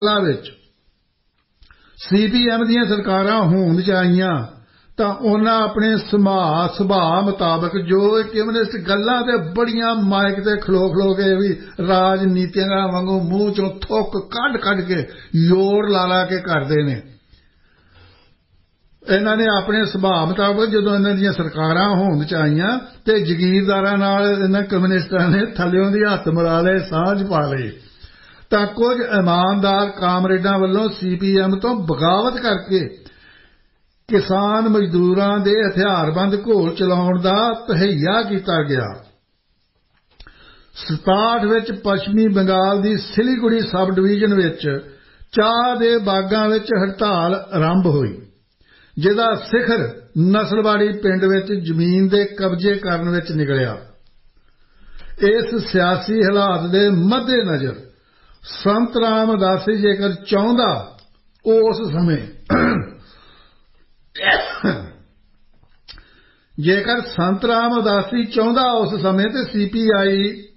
ਵਿੱਚ CPM ਦੀਆਂ ਸਰਕਾਰਾਂ ਹੋਂਦ 'ਚ ਆਈਆਂ ਤਾਂ ਉਹਨਾਂ ਆਪਣੇ ਸੁਭਾਅ ਮੁਤਾਬਕ ਜੋ ਕਮਿਊਨਿਸਟ ਗੱਲਾਂ ਤੇ ਬੜੀਆਂ ਮਾਈਕ ਤੇ ਖਲੋ ਕੇ ਵੀ ਰਾਜਨੀਤੀਆਂ ਵਾਂਗੂ ਮੂੰਹ 'ਚੋਂ ਥੁੱਕ ਕੱਢ ਕੇ ਜ਼ੋਰ ਲਾ ਕੇ ਕਰਦੇ ਨੇ। ਇਹਨਾਂ ਨੇ ਆਪਣੇ ਸੁਭਾਅ ਮੁਤਾਬਕ ਜਦੋਂ ਇਹਨਾਂ ਦੀਆਂ ਸਰਕਾਰਾਂ ਹੋਂਦ 'ਚ ਆਈਆਂ ਤੇ ਜ਼ਗੀਰਦਾਰਾਂ ਨਾਲ ਇਹਨਾਂ ਕਮਿਊਨਿਸਟਾਂ ਨੇ ਥੱਲਿਓਂ ਦੀ ਹੱਥ ਮਿਲਾ ਲਏ, ਸਾਂਝ ਪਾ ਲਈ ਤਾਂ ਕੁਝ ਇਮਾਨਦਾਰ ਕਾਮਰੇਡਾਂ ਵੱਲੋਂ CPM ਤੋਂ ਬਗਾਵਤ ਕਰਕੇ ਕਿਸਾਨ ਮਜ਼ਦੂਰਾਂ ਦੇ ਹਥਿਆਰਬੰਦ ਘੋਲ ਚਲਾਉਣ ਦਾ ਤਹਈਆ ਕੀਤਾ ਗਿਆ। 67 ਵਿੱਚ ਪੱਛਮੀ ਬੰਗਾਲ ਦੀ ਸਿਲੀਗੁੜੀ ਸਬ ਡਿਵੀਜ਼ਨ ਵਿੱਚ ਚਾਹ ਦੇ ਬਾਗਾਂ ਵਿੱਚ ਹੜਤਾਲ ਆਰੰਭ ਹੋਈ, ਜਿਹਦਾ ਸਿਖਰ ਨਸਲਵਾੜੀ ਪਿੰਡ ਵਿੱਚ ਜ਼ਮੀਨ ਦੇ ਕਬਜ਼ੇ ਕਰਨ ਵਿੱਚ ਨਿਕਲਿਆ। ਇਸ ਸਿਆਸੀ ਹਾਲਾਤ ਦੇ ਮੱਦੇਨਜ਼ਰ ਸੰਤ ਰਾਮ ਉਦਾਸੀ ਜੇਕਰ ਚਾਹੁੰਦਾ ਉਸ ਸਮੇਂ ਤੇ CPI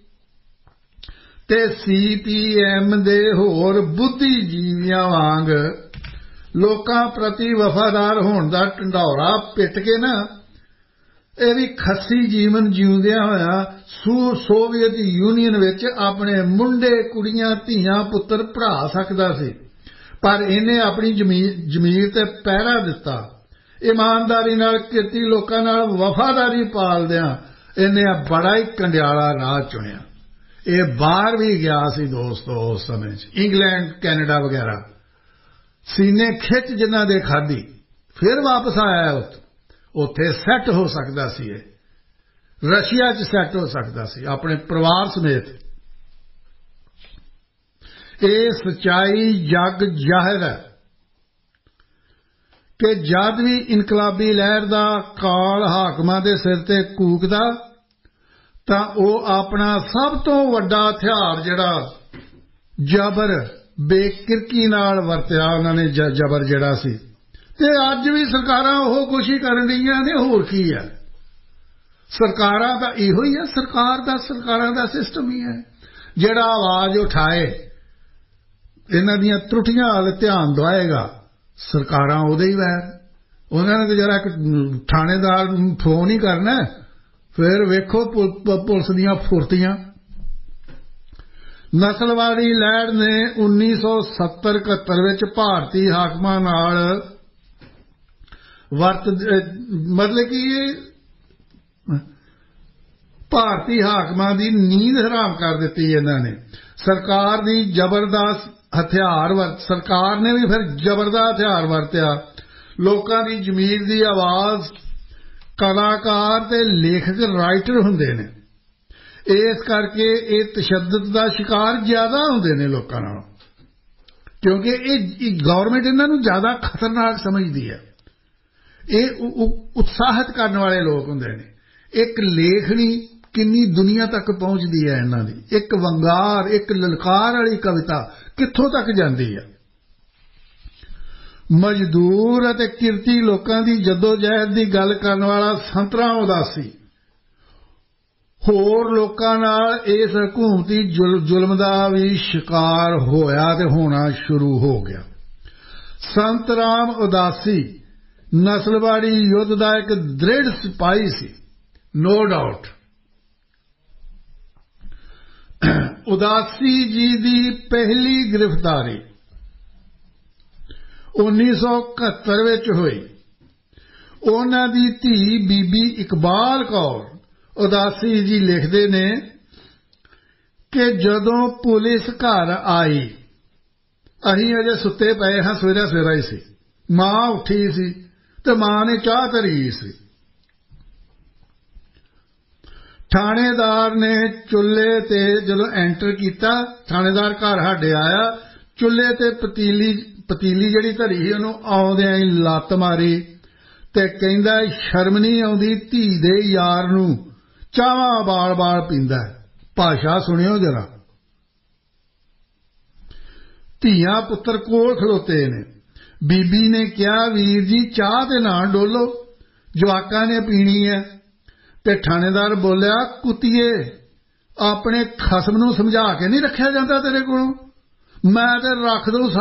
ਤੇ CPM ਦੇ ਹੋਰ ਬੁੱਧੀਜੀਵੀਆਂ ਵਾਂਗ ਲੋਕਾਂ ਪ੍ਰਤੀ ਵਫਾਦਾਰ ਹੋਣ ਦਾ ਢੰਡੌਰਾ ਪਿੱਟ ਕੇ ਨਾ ਇਹ ਵੀ ਖੱਸੀ ਜੀਵਨ ਜਿਉਂਦਿਆਂ ਹੋਇਆ ਸੋਵੀਅਤ ਯੂਨੀਅਨ ਵਿੱਚ ਆਪਣੇ ਮੁੰਡੇ ਕੁੜੀਆਂ ਧੀਆਂ ਪੁੱਤਰ ਪੜ੍ਹਾ ਸਕਦਾ ਸੀ, ਪਰ ਇਹਨੇ ਆਪਣੀ ਜ਼ਮੀਰ ਤੇ ਪਹਿਰਾ ਦਿੱਤਾ। ਇਮਾਨਦਾਰੀ ਨਾਲ ਕਿਰਤੀ ਲੋਕਾਂ ਨਾਲ ਵਫਾਦਾਰੀ ਪਾਲਦਿਆਂ ਇਹਨੇ ਬੜਾ ਹੀ ਕੰਡਿਆਲਾ ਰਾਹ ਚੁਣਿਆ। ਇਹ ਬਾਹਰ ਵੀ ਗਿਆ ਸੀ ਦੋਸਤੋ, ਉਸ ਸਮੇਂ 'ਚ ਇੰਗਲੈਂਡ ਕੈਨੇਡਾ ਵਗੈਰਾ ਸੀਨੇ ਖਿੱਚ ਜਿਨ੍ਹਾਂ ਦੇ ਖਾਧੀ, ਫਿਰ ਵਾਪਸ ਆਇਆ। ਉੱਥੇ ਸੈੱਟ ਹੋ ਸਕਦਾ ਸੀ, ਇਹ ਰਸ਼ੀਆ 'ਚ ਸੈੱਟ ਹੋ ਸਕਦਾ ਸੀ ਆਪਣੇ ਪਰਿਵਾਰ ਸਮੇਤ। ਇਹ ਸੱਚਾਈ ਜਗ ਜ਼ਾਹਿਰ ਹੈ ਕਿ ਜਦ ਵੀ ਇਨਕਲਾਬੀ ਲਹਿਰ ਦਾ ਕਾਲ ਹਾਕਮਾਂ ਦੇ ਸਿਰ ਤੇ ਕੂਕਦਾ ਤਾਂ ਉਹ ਆਪਣਾ ਸਭ ਤੋਂ ਵੱਡਾ ਹਥਿਆਰ ਜਿਹੜਾ ਜ਼ਬਰ ਬੇਕਿਰਕੀ ਨਾਲ ਵਰਤਿਆ ਉਹਨਾਂ ਨੇ। ਜ਼ਬਰ ਜਿਹੜਾ ਸੀ ਤੇ ਅੱਜ ਵੀ ਸਰਕਾਰਾਂ ਉਹ ਕੁਛ ਹੀ ਕਰਨ ਰਹੀਆਂ ਨੇ, ਹੋਰ ਕੀ ਹੈ। ਸਰਕਾਰਾਂ ਦਾ ਇਹੋ ਹੀ ਹੈ, ਸਰਕਾਰਾਂ ਦਾ ਸਿਸਟਮ ਹੀ ਹੈ ਜਿਹੜਾ ਆਵਾਜ਼ ਉਠਾਏ, ਇਹਨਾਂ ਦੀਆਂ ਤਰੁੱਟੀਆਂ ਵੱਲ ਧਿਆਨ ਦਵਾਏਗਾ, ਸਰਕਾਰਾਂ ਉਹਦੇ ਹੀ ਵੈਰ। ਉਹਨਾਂ ਨੇ ਤਾਂ ਜਰਾ ਇੱਕ ਥਾਣੇਦਾਰ ਨੂੰ ਫੋਨ ਹੀ ਕਰਨਾ, ਫਿਰ ਵੇਖੋ ਪੁਲਿਸ ਦੀਆਂ ਫੁਰਤੀਆਂ। ਨਸਲਵਾਦੀ ਲਹਿਰ ਨੇ 1970-71 ਵਿੱਚ ਭਾਰਤੀ ਹਾਕਮਾਂ ਨਾਲ ਮਤਲਬ ਕਿ ਭਾਰਤੀ ਹਾਕਮਾਂ ਦੀ ਨੀਂਦ ਹਰਾਮ ਕਰ ਦਿੱਤੀ। ਇਹਨਾਂ ਨੇ ਸਰਕਾਰ ਨੇ ਵੀ ਫਿਰ ਜ਼ਬਰਦਸਤ ਹਥਿਆਰ ਵਰਤਿਆ। ਲੋਕਾਂ ਦੀ ਜ਼ਮੀਰ ਦੀ ਆਵਾਜ਼ ਕਲਾਕਾਰ ਤੇ ਲੇਖਕ ਰਾਈਟਰ ਹੁੰਦੇ ਨੇ, ਇਸ ਕਰਕੇ ਇਹ ਤਸ਼ੱਦਦ ਦਾ ਸ਼ਿਕਾਰ ਜ਼ਿਆਦਾ ਹੁੰਦੇ ਨੇ ਲੋਕਾਂ ਨਾਲੋਂ, ਕਿਉਂਕਿ ਇਹ ਗਵਰਨਮੈਂਟ ਇਹਨਾਂ ਨੂੰ ਜ਼ਿਆਦਾ ਖਤਰਨਾਕ ਸਮਝਦੀ ਹੈ। ਇਹ ਉਤਸ਼ਾਹਿਤ ਕਰਨ ਵਾਲੇ ਲੋਕ ਹੁੰਦੇ ਨੇ। ਇੱਕ ਲੇਖਣੀ ਕਿੰਨੀ ਦੁਨੀਆ ਤੱਕ ਪਹੁੰਚਦੀ ਹੈ ਇਹਨਾਂ ਦੀ, ਇੱਕ ਵੰਗਾਰ, ਇੱਕ ਲਲਕਾਰ ਵਾਲੀ ਕਵਿਤਾ ਕਿੱਥੋਂ ਤੱਕ ਜਾਂਦੀ ਹੈ। ਮਜ਼ਦੂਰ ਅਤੇ ਕਿਰਤੀ ਲੋਕਾਂ ਦੀ ਜਦੋਜਹਿਦ ਦੀ ਗੱਲ ਕਰਨ ਵਾਲਾ ਸੰਤ ਰਾਮ ਉਦਾਸੀ ਹੋਰ ਲੋਕਾਂ ਨਾਲ ਇਸ ਹਕੂਮਤੀ ਜ਼ੁਲਮ ਦਾ ਵੀ ਸ਼ਿਕਾਰ ਹੋਇਆ ਤੇ ਹੋਣਾ ਸ਼ੁਰੂ ਹੋ ਗਿਆ। ਸੰਤ ਰਾਮ ਉਦਾਸੀ ਨਸਲਵਾੜੀ ਯੁੱਧ ਦਾ ਇੱਕ ਦ੍ਰਿੜ ਸਿਪਾਹੀ ਸੀ, ਨੋ ਡਾਊਟ। ਉਦਾਸੀ ਜੀ ਦੀ ਪਹਿਲੀ ਗ੍ਰਿਫਤਾਰੀ 1971 ਵਿੱਚ ਹੋਈ। ਉਹਨਾਂ ਦੀ ਧੀ ਬੀਬੀ ਇਕਬਾਲ ਕੌਰ ਉਦਾਸੀ ਜੀ ਲਿਖਦੇ ਨੇ ਕਿ ਜਦੋਂ ਪੁਲਿਸ ਘਰ ਆਈ, ਅਸੀਂ ਅਜੇ ਸੁੱਤੇ ਪਏ ਹਾਂ, ਸਵੇਰਾ ਹੀ ਸੀ, ਮਾਂ ਉੱਠੀ ਸੀ ਤੇ ਮਾਂ ਨੇ ਚਾਹ ਧਰੀ ਸੀ। ਥਾਣੇਦਾਰ ਨੇ ਚੁੱਲ੍ਹੇ ਤੇ ਜਦੋਂ ਐਂਟਰ ਕੀਤਾ, ਥਾਣੇਦਾਰ ਘਰ ਸਾਡੇ ਆਇਆ, ਚੁੱਲ੍ਹੇ ਤੇ ਪਤੀਲੀ ਜਿਹੜੀ ਧਰੀ ਸੀ ਉਹਨੂੰ ਆਉਂਦਿਆਂ ਹੀ ਲੱਤ ਮਾਰੀ ਤੇ ਕਹਿੰਦਾ ਸ਼ਰਮ ਨਹੀਂ ਆਉਂਦੀ ਧੀ ਦੇ ਯਾਰ ਨੂੰ ਚਾਹਾਂ ਬਾਲ ਪੀਂਦਾ। ਭਾਸ਼ਾ ਸੁਣਿਓ ਜਰਾ। ਧੀਆਂ ਪੁੱਤਰ ਕੋਲ ਖਲੋਤੇ ਨੇ। ਬੀਬੀ ਨੇ ਕਿਹਾ ਵੀਰ ਜੀ ਚਾਹ ਤੇ ਨਾ ਡੋਲੋ, ਜਵਾਕਾਂ ਨੇ ਪੀਣੀ ਹੈ। ਤੇ ਥਾਣੇਦਾਰ ਬੋਲਿਆ ਕੁੱਤੀਏ, ਆਪਣੇ ਖਸਮ ਨੂੰ ਸਮਝਾ ਕੇ ਨਹੀਂ ਰੱਖਿਆ ਜਾਂਦਾ ਤੇਰੇ ਕੋਲੋਂ, ਮੈਂ ਤੇ ਰੱਖ ਦਊਂ